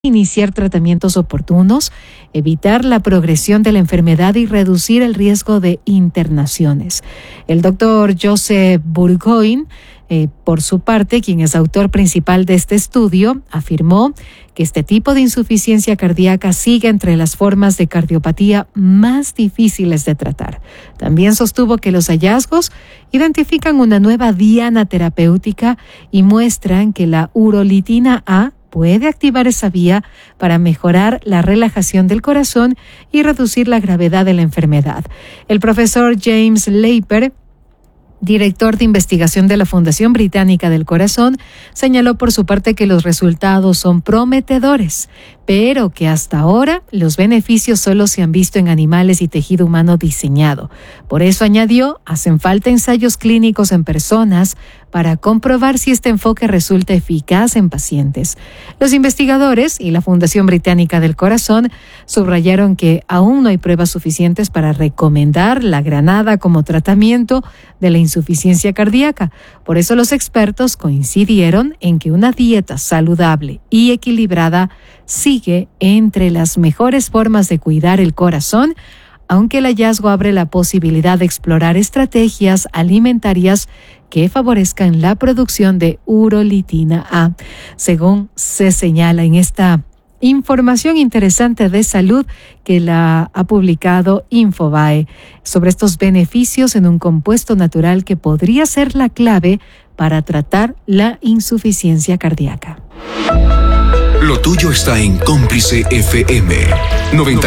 iniciar tratamientos oportunos, evitar la progresión de la enfermedad y reducir el riesgo de internaciones. El doctor Joseph Burgoyne, por su parte, quien es autor principal de este estudio, afirmó que este tipo de insuficiencia cardíaca sigue entre las formas de cardiopatía más difíciles de tratar. También sostuvo que los hallazgos identifican una nueva diana terapéutica y muestran que la urolitina A puede activar esa vía para mejorar la relajación del corazón y reducir la gravedad de la enfermedad. El profesor James Leiper, director de investigación de la Fundación Británica del Corazón, señaló por su parte que los resultados son prometedores, pero que hasta ahora los beneficios solo se han visto en animales y tejido humano diseñado. Por eso, añadió, hacen falta ensayos clínicos en personas para comprobar si este enfoque resulta eficaz en pacientes. Los investigadores y la Fundación Británica del Corazón subrayaron que aún no hay pruebas suficientes para recomendar la granada como tratamiento de la insuficiencia cardíaca. Por eso los expertos coincidieron en que una dieta saludable y equilibrada sigue entre las mejores formas de cuidar el corazón, aunque el hallazgo abre la posibilidad de explorar estrategias alimentarias que favorezcan la producción de urolitina A, según se señala en esta información interesante de salud que la ha publicado Infobae sobre estos beneficios en un compuesto natural que podría ser la clave para tratar la insuficiencia cardíaca. Lo tuyo está en Cómplice FM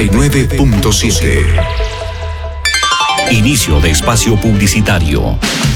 99.7. Inicio de espacio publicitario.